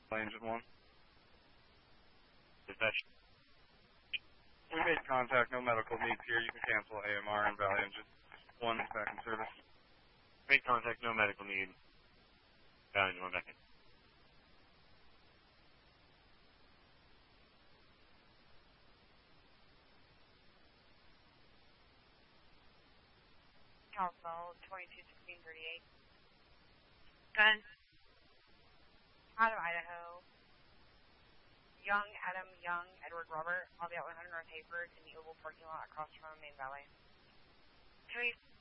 Engine 1. Dispatch. We made contact, no medical needs here. You can cancel AMR and Valley Engine 1 back in service. Made contact, no medical need. Valley Engine 1 back in. California 221638. Gun. Out of Idaho. Young, Adam, Young, Edward, Robert. I'll be at 100 North Hayford in the Oval parking lot across from Main Valley. 2